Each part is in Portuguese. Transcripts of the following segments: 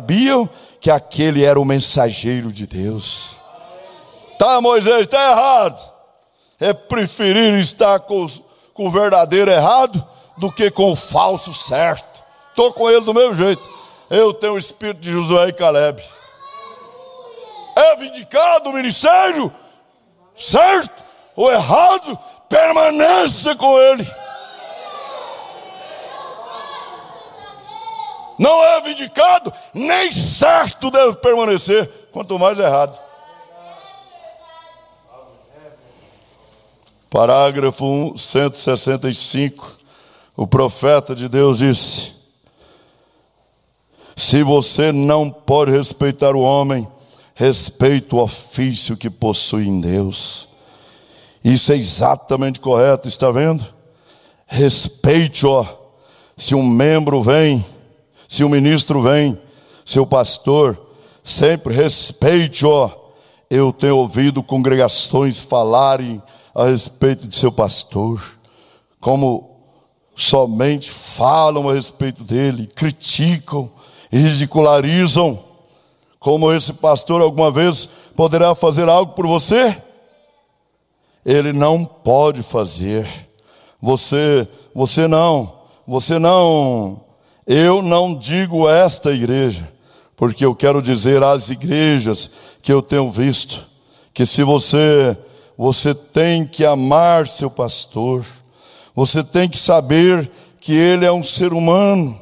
sabiam que aquele era o mensageiro de Deus. Tá, Moisés, está errado. É preferir estar com o verdadeiro errado do que com o falso certo. Estou com ele do mesmo jeito. Eu tenho o espírito de Josué e Caleb. É vindicado o ministério, certo ou errado, permaneça com ele. Não é vindicado, nem certo deve permanecer, quanto mais errado. Parágrafo 165, o profeta de Deus disse: se você não pode respeitar o homem, respeite o ofício que possui em Deus. Isso é exatamente correto, está vendo? Respeite-o. Se um membro vem, se um ministro vem, seu pastor, sempre respeite-o. Eu tenho ouvido congregações falarem a respeito de seu pastor, como somente falam a respeito dele, criticam e ridicularizam. Como esse pastor alguma vez poderá fazer algo por você? Ele não pode fazer. Você não. Eu não digo esta igreja, porque eu quero dizer às igrejas que eu tenho visto, que se você tem que amar seu pastor, você tem que saber que ele é um ser humano,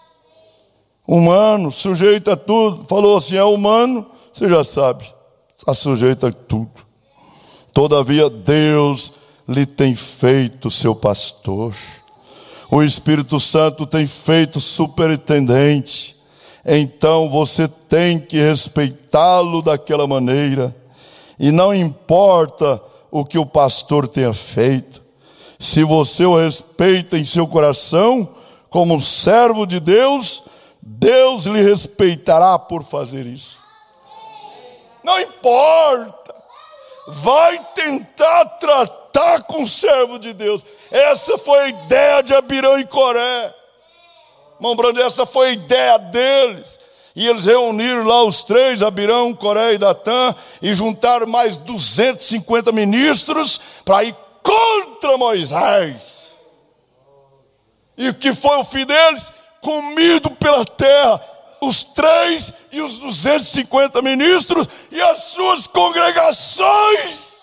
sujeito a tudo. Falou assim, é humano, você já sabe, está sujeito a tudo. Todavia Deus lhe tem feito seu pastor. O Espírito Santo tem feito superintendente. Então você tem que respeitá-lo daquela maneira. E não importa o que o pastor tenha feito, se você o respeita em seu coração como um servo de Deus, Deus lhe respeitará por fazer isso. Não importa. Vai tentar tratar com o servo de Deus. Essa foi a ideia de Abirão e Coré. Irmão Brando, essa foi a ideia deles. E eles reuniram lá os três, Abirão, Coré e Datã, e juntaram mais 250 ministros para ir contra Moisés. E o que foi o fim deles? Comido pela terra. Os três e os 250 ministros e as suas congregações.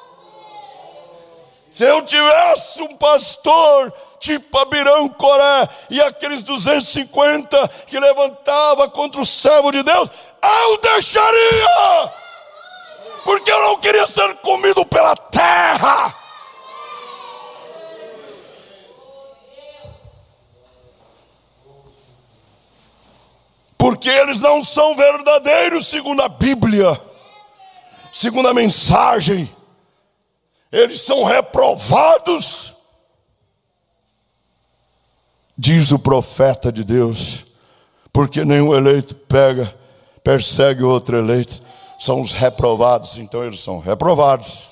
Se eu tivesse um pastor tipo Abirão e Coré e aqueles 250 que levantava contra o servo de Deus, eu deixaria, porque eu não queria ser comido pela terra. Porque eles não são verdadeiros segundo a Bíblia, segundo a mensagem. Eles são reprovados, diz o profeta de Deus, porque nenhum eleito persegue outro eleito. São os reprovados, então eles são reprovados.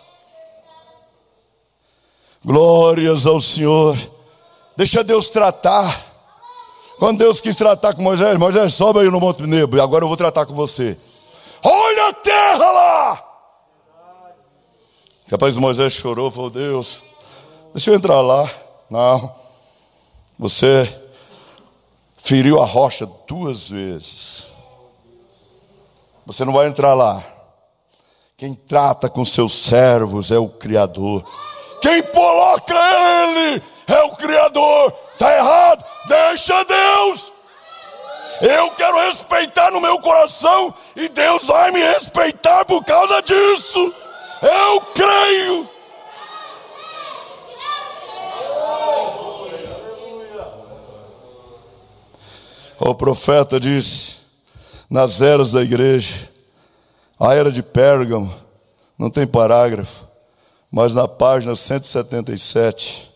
Glórias ao Senhor. Deixa Deus tratar. Quando Deus quis tratar com Moisés, Moisés, sobe aí no Monte Nebo, e agora eu vou tratar com você. Olha a terra lá! Capaz Moisés chorou, falou, Deus, deixa eu entrar lá. Não, você feriu a rocha 2 vezes. Você não vai entrar lá. Quem trata com seus servos é o Criador. Quem coloca ele é o Criador. Está errado, deixa Deus. Eu quero respeitar no meu coração e Deus vai me respeitar por causa disso. Eu creio. O profeta disse, nas eras da igreja, a era de Pérgamo, não tem parágrafo, mas na página 177,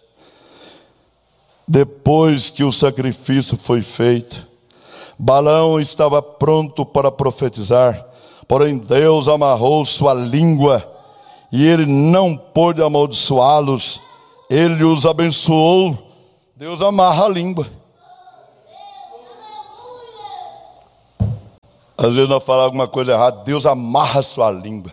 depois que o sacrifício foi feito, Balaão estava pronto para profetizar, porém Deus amarrou sua língua e ele não pôde amaldiçoá-los. Ele os abençoou. Deus amarra a língua. Às vezes nós falamos alguma coisa errada, Deus amarra a sua língua.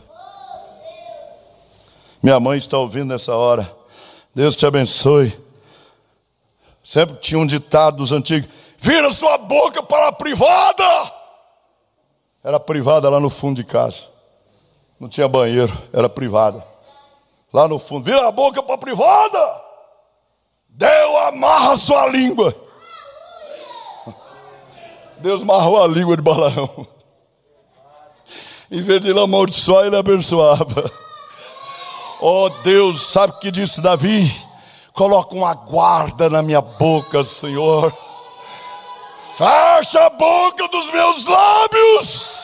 Minha mãe está ouvindo nessa hora. Deus te abençoe. Sempre tinha um ditado dos antigos: vira sua boca para a privada. Era privada lá no fundo de casa. Não tinha banheiro, era privada. Lá no fundo, vira a boca para a privada. Deus amarra a sua língua. Deus amarrou a língua de Balaão. Em vez de ele amaldiçoar, ele abençoava. Oh Deus, sabe o que disse Davi? Coloca uma guarda na minha boca, Senhor. Fecha a boca dos meus lábios.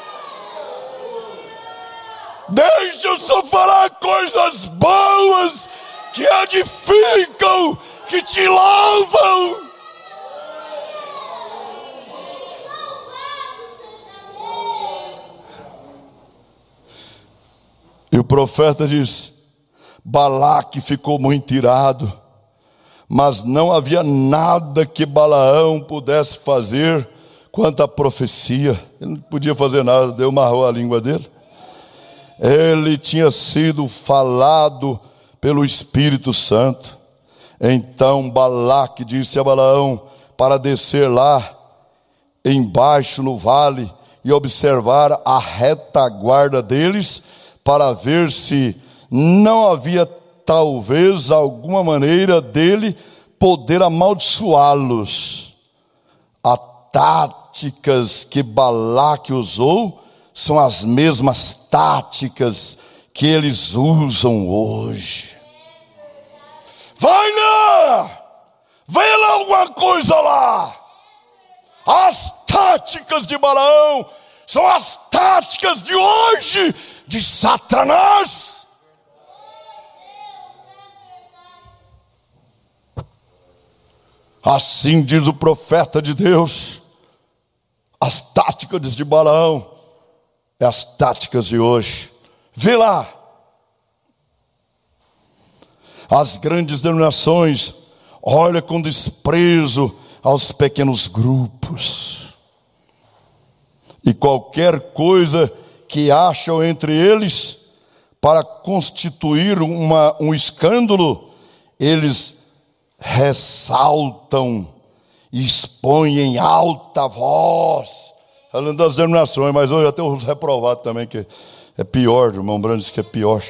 Deixa eu só falar coisas boas que edificam, que te louvam. E o profeta diz: Balaque ficou muito irado, mas não havia nada que Balaão pudesse fazer quanto à profecia. Ele não podia fazer nada, Deus amarrou a língua dele. Ele tinha sido falado pelo Espírito Santo. Então Balaque disse a Balaão para descer lá embaixo no vale e observar a retaguarda deles, para ver se não havia talvez alguma maneira dele poder amaldiçoá-los. As táticas que Balaque usou são as mesmas táticas que eles usam hoje. Vai lá! Vê lá alguma coisa lá! As táticas de Balaão são as táticas de hoje de Satanás. Assim diz o profeta de Deus: as táticas de Balaão é as táticas de hoje. Vê lá. As grandes denominações olham com desprezo aos pequenos grupos. E qualquer coisa que acham entre eles para constituir um escândalo, eles ressaltam e expõem em alta voz. Falando das denominações, mas hoje até os reprovados também, que é pior, o irmão Brando disse que é pior.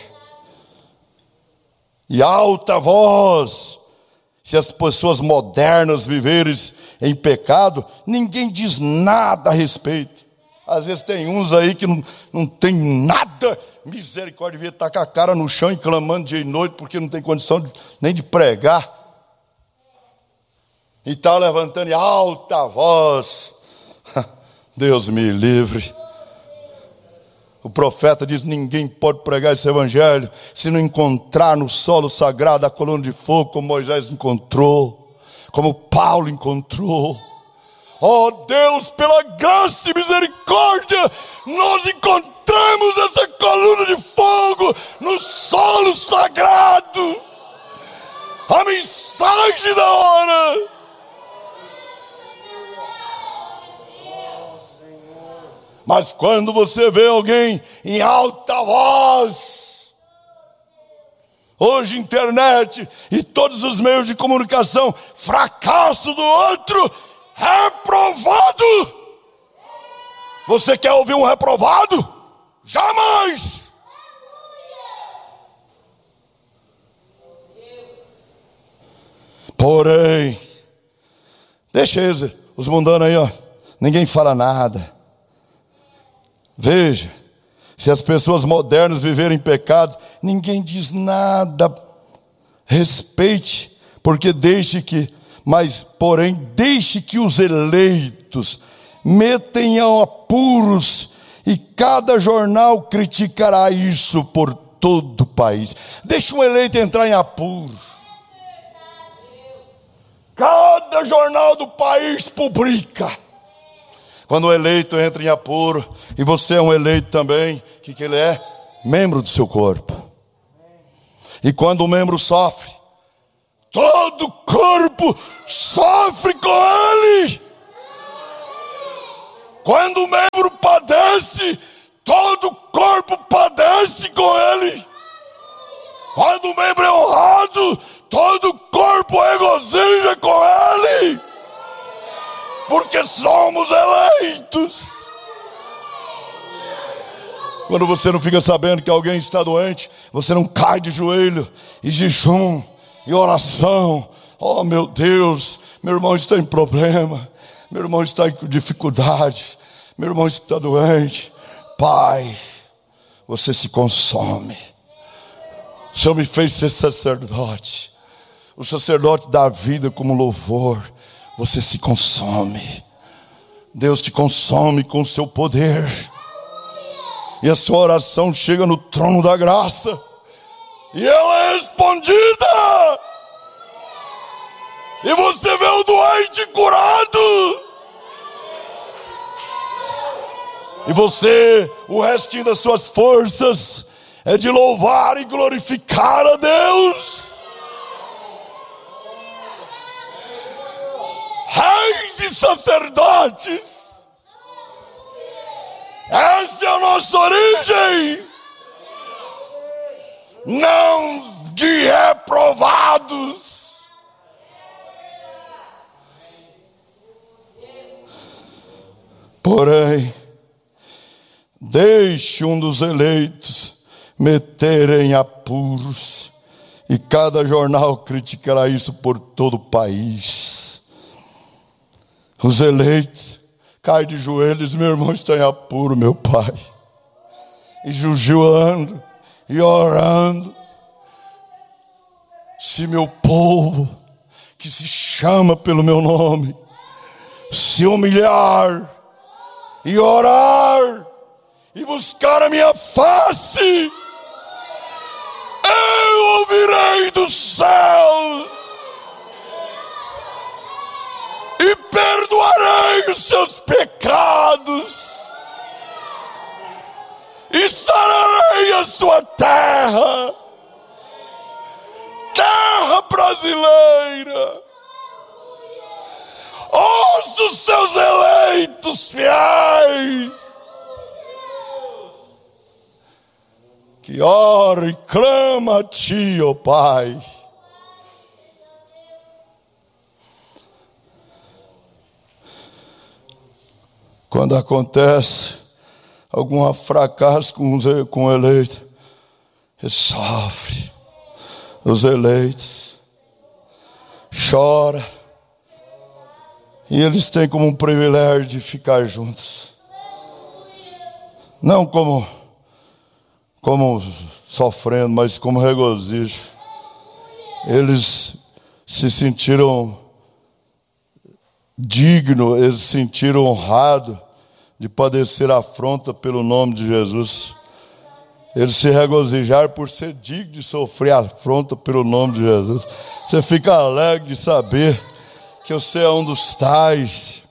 E alta voz. Se as pessoas modernas viverem em pecado, ninguém diz nada a respeito. Às vezes tem uns aí que não tem nada, misericórdia, devia estar com a cara no chão e clamando dia e noite, porque não tem condição nem de pregar. E está levantando em alta voz. Deus me livre. O profeta diz: ninguém pode pregar esse evangelho se não encontrar no solo sagrado a coluna de fogo, como Moisés encontrou, como Paulo encontrou. Oh Deus, pela graça e misericórdia, nós encontramos essa coluna de fogo no solo sagrado. A mensagem da hora. Mas quando você vê alguém em alta voz, hoje internet e todos os meios de comunicação, fracasso do outro, reprovado. Você quer ouvir um reprovado? Jamais. Porém, deixa eles, os mundanos aí, ó, ninguém fala nada. Veja, se as pessoas modernas viverem em pecado, ninguém diz nada. Respeite, porque deixe que os eleitos metem a apuros, e cada jornal criticará isso por todo o país. Deixa um eleito entrar em apuros. Cada jornal do país publica. Quando o eleito entra em apuro, e você é um eleito também, o que ele é? Membro do seu corpo. E quando o membro sofre, todo o corpo sofre com ele. Quando o membro padece, todo o corpo padece com ele. Quando o membro é honrado, todo o corpo regozija com ele. Porque somos eleitos. Quando você não fica sabendo que alguém está doente, você não cai de joelho e jejum e oração. Oh, meu Deus, meu irmão está em problema, meu irmão está em dificuldade, meu irmão está doente. Pai, você se consome. O Senhor me fez ser sacerdote. O sacerdote dá vida como louvor. Você se consome. Deus te consome com o seu poder. E a sua oração chega no trono da graça. E ela é respondida. E você vê o doente curado. E você, o restinho das suas forças é de louvar e glorificar a Deus. Reis e sacerdotes. Essa é a nossa origem. Não de reprovados. Porém, deixe um dos eleitos meter em apuros, e cada jornal criticará isso por todo o país. Os eleitos caem de joelhos, meu irmão está em apuro, meu pai, e jejuando e orando. Se meu povo, que se chama pelo meu nome, se humilhar e orar e buscar a minha face, eu ouvirei dos céus e perdoarei os seus pecados e sararei a sua terra, terra brasileira. Ouça os seus eleitos fiéis, que ora e clama a ti, ó Pai. Quando acontece algum fracasso com o eleito, ele sofre. Os eleitos choram. E eles têm como um privilégio de ficar juntos. Não como sofrendo, mas como regozijo. Eles se sentiram dignos, eles se sentiram honrados de padecer afronta pelo nome de Jesus. Eles se regozijaram por ser digno de sofrer afronta pelo nome de Jesus. Você fica alegre de saber que você é um dos tais.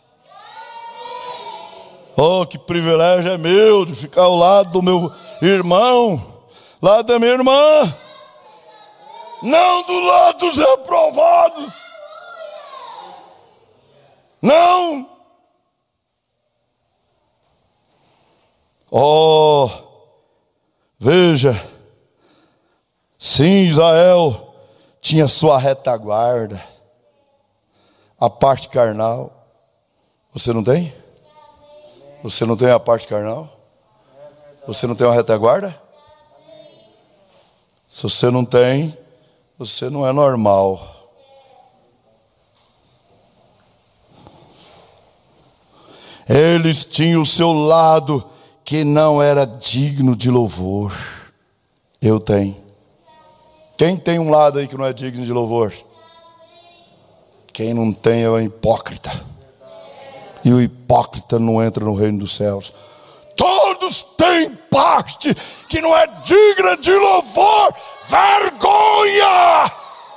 Oh, que privilégio é meu de ficar ao lado do meu irmão, lado da minha irmã, não do lado dos reprovados. Não. Oh, veja, sim, Israel tinha sua retaguarda, a parte carnal. Você não tem? Você não tem a parte carnal? Você não tem uma retaguarda? Se você não tem, você não é normal. Eles tinham o seu lado que não era digno de louvor. Eu tenho. Quem tem um lado aí que não é digno de louvor? Quem não tem é um hipócrita. E o hipócrita não entra no reino dos céus. Todos têm parte que não é digna de louvor. Vergonha!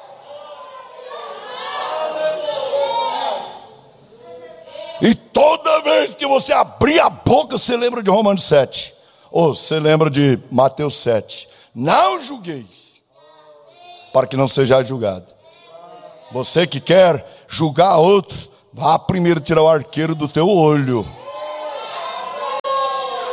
E toda vez que você abrir a boca, você lembra de Romanos 7. Ou você lembra de Mateus 7. Não julgueis, para que não sejais julgado. Você que quer julgar outro, vá primeiro tirar o arqueiro do teu olho.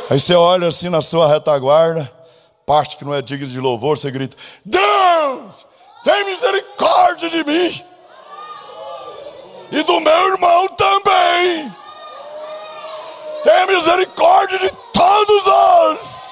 Aí você olha assim na sua retaguarda, parte que não é digna de louvor, você grita: Deus, tem misericórdia de mim e do meu irmão também. Tem misericórdia de todos nós.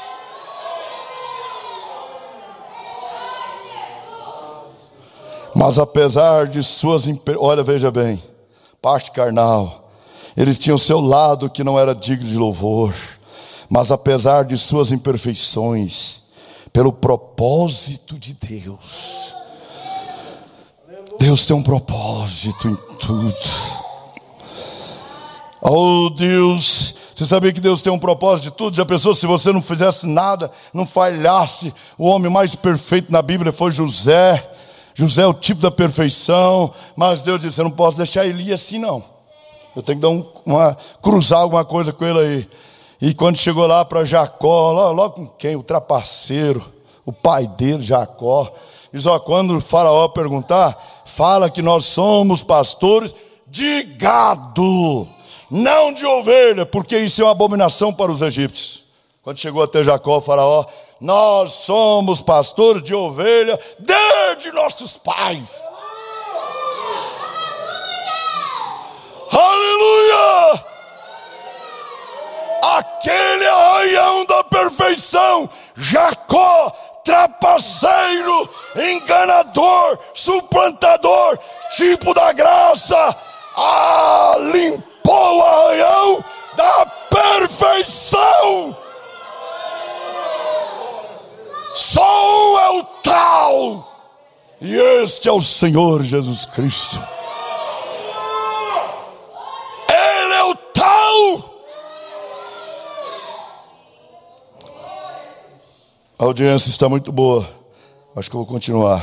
Mas apesar de suas olha, veja bem, parte carnal, eles tinham seu lado que não era digno de louvor. Mas apesar de suas imperfeições, pelo propósito de Deus, Deus tem um propósito em tudo. Oh Deus, você sabia que Deus tem um propósito de tudo? Já pensou se você não fizesse nada, não falhasse? O homem mais perfeito na Bíblia foi José. José é o tipo da perfeição, mas Deus disse: eu não posso deixar ele ir assim não. Eu tenho que dar cruzar alguma coisa com ele aí. E quando chegou lá para Jacó, logo com quem? O trapaceiro, o pai dele, Jacó. Diz: ó, quando o faraó perguntar, fala que nós somos pastores de gado, não de ovelha, porque isso é uma abominação para os egípcios. Quando chegou até Jacó, o faraó: nós somos pastores de ovelha desde nossos pais. Aleluia! Aquele arraião da perfeição, Jacó, trapaceiro, enganador, suplantador, tipo da graça, limpou o arraião da perfeição. Só um é o tal, e este é o Senhor Jesus Cristo. Ele é o tal. A audiência está muito boa. Acho que eu vou continuar.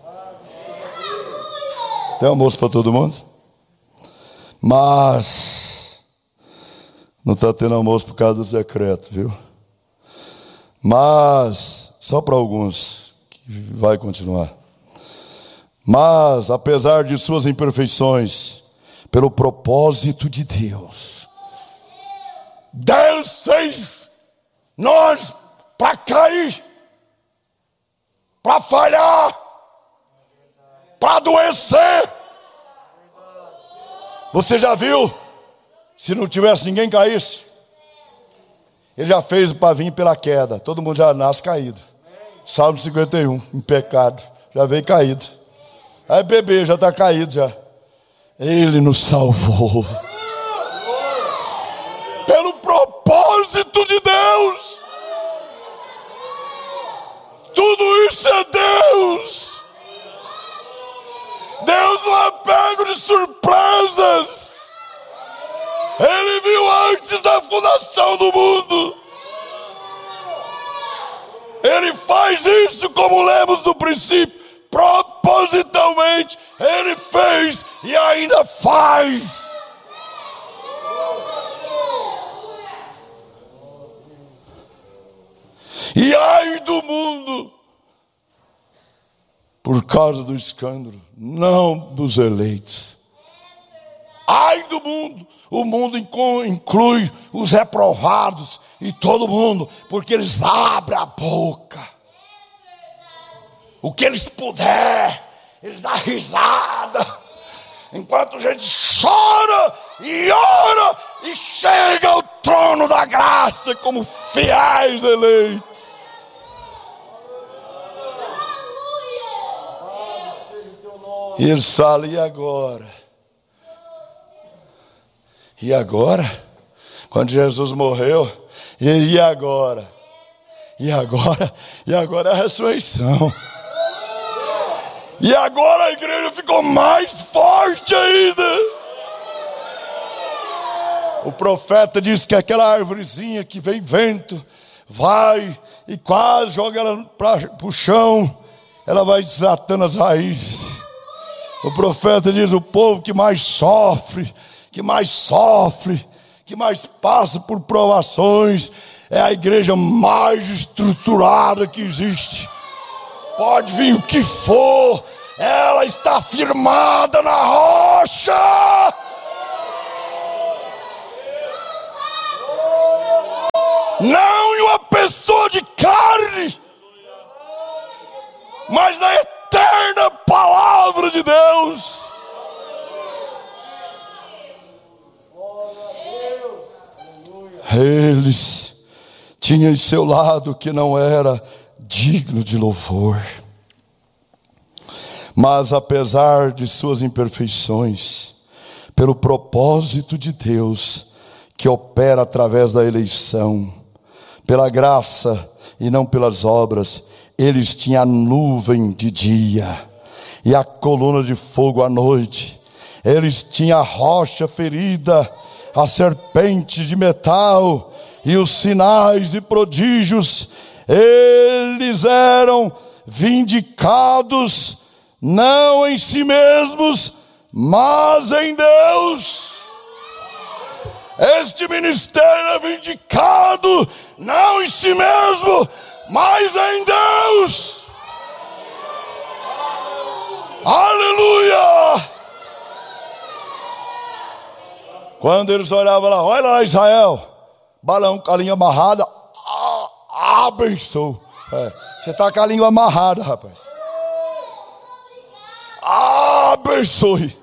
Tem almoço para todo mundo? Mas não está tendo almoço por causa do decreto, viu? Mas só para alguns que vai continuar. Mas apesar de suas imperfeições, pelo propósito de Deus, Deus fez nós para cair, para falhar, para adoecer. Você já viu? Se não tivesse ninguém caísse, ele já fez para vir pela queda. Todo mundo já nasce caído. Salmo 51, em pecado, já veio caído. Aí bebê já está caído já. Ele nos salvou pelo propósito de Deus. Tudo isso é Deus. Deus não é pego de surpresas. Ele viu antes da fundação do mundo. Ele faz isso, como lemos no princípio, propositalmente. Ele fez e ainda faz. E ai do mundo, por causa do escândalo, não dos eleitos. Ai do mundo, o mundo inclui os reprovados e todo mundo, porque eles abrem a boca. O que eles puderem, eles dão risada, enquanto a gente chora e ora e chega ao trono da graça como fiéis eleitos. E eles falam: e agora? E agora? Quando Jesus morreu, e agora? E agora? E agora é a ressurreição. E agora a igreja ficou mais forte ainda. O profeta disse que aquela árvorezinha que vem vento, vai e quase joga ela para o chão, ela vai desatando as raízes. O profeta diz: o povo que mais sofre, que mais passa por provações, é a igreja mais estruturada que existe. Pode vir o que for, ela está firmada na rocha. não em uma pessoa de carne, mas na eterna palavra de Deus. Eles tinham em seu lado que não era digno de louvor, mas apesar de suas imperfeições, pelo propósito de Deus que opera através da eleição, pela graça e não pelas obras, eles tinham a nuvem de dia e a coluna de fogo à noite. Eles tinham a rocha ferida, a serpente de metal e os sinais e prodígios. Eles eram vindicados não em si mesmos, mas em Deus. Este ministério é vindicado não em si mesmo, mas em Deus. Aleluia! Quando eles olhavam lá, olha lá Israel, balão com a língua amarrada, abençoe. Você está com a língua amarrada, rapaz. Abençoe.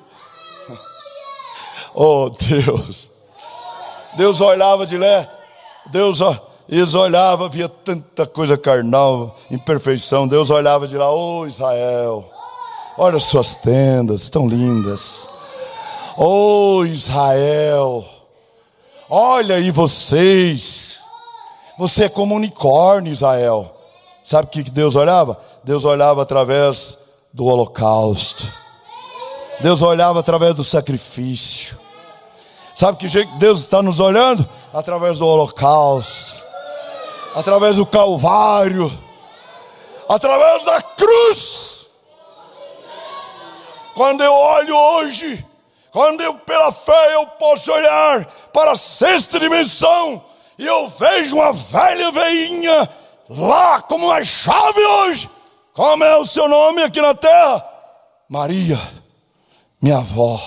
Oh Deus. Deus olhava de lá, eles olhavam, via tanta coisa carnal, imperfeição. Deus olhava de lá, oh Israel, olha as suas tendas, tão lindas. Oh Israel, olha aí vocês, você é como um unicórnio, Israel. Sabe o que Deus olhava? Deus olhava através do holocausto. Deus olhava através do sacrifício. Sabe que jeito Deus está nos olhando? Através do holocausto, através do Calvário, através da cruz. Quando eu olho hoje, quando eu pela fé eu posso olhar para a sexta dimensão, e eu vejo uma velha veinha lá como uma chave hoje. Como é o seu nome aqui na terra? Maria, minha avó,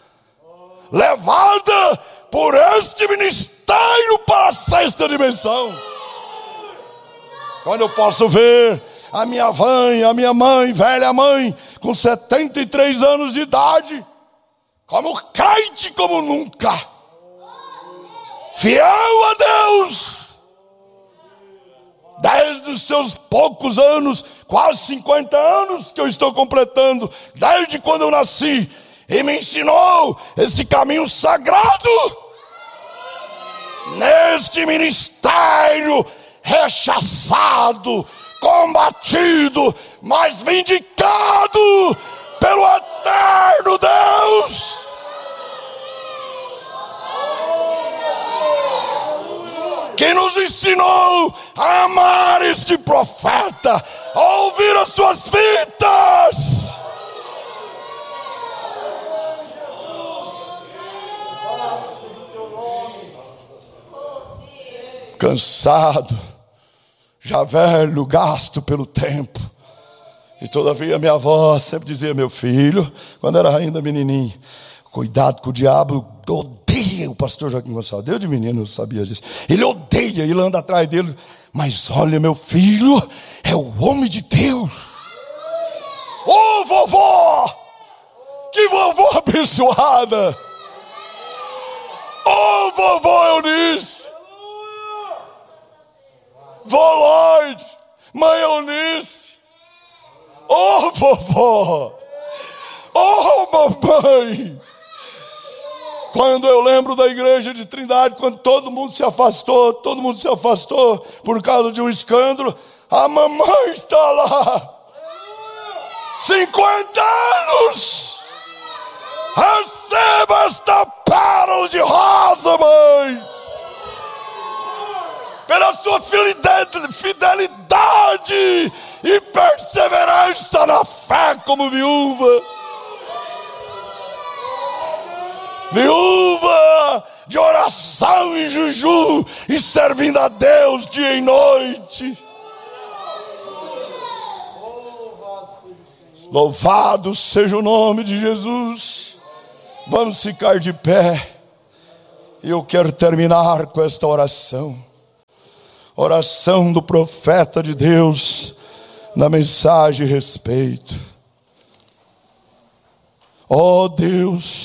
levada por este ministério para a sexta dimensão. Quando eu posso ver a minha mãe, velha mãe, com 73 anos de idade, como crente como nunca, fiel a Deus, desde os seus poucos anos, quase 50 anos que eu estou completando, desde quando eu nasci, e me ensinou este caminho sagrado, neste ministério rechaçado, combatido, mas vindicado pelo eterno Deus. Que nos ensinou a amar este profeta, a ouvir as suas fitas. Cansado, já velho, gasto pelo tempo. E todavia minha avó sempre dizia, meu filho, quando era ainda menininho, cuidado com o diabo, odeia o pastor Joaquim Gonçalves. Desde menino eu sabia disso. Ele odeia, ele anda atrás dele. Mas olha, meu filho, é o homem de Deus. Ô vovó, que vovó abençoada. Ô vovó Eunice, vó Lloyd, mãe Eunice, ô vovó, ô mamãe. Quando eu lembro da igreja de Trindade, quando todo mundo se afastou por causa de um escândalo, a mamãe está lá, 50 anos, receba esta pérola de rosa, mãe, pela sua fidelidade e perseverança na fé como viúva de oração e jejum, e servindo a Deus dia e noite. Louvado seja o nome de Jesus. Vamos ficar de pé. E eu quero terminar com esta oração. Oração do profeta de Deus na mensagem respeito. Ó Deus,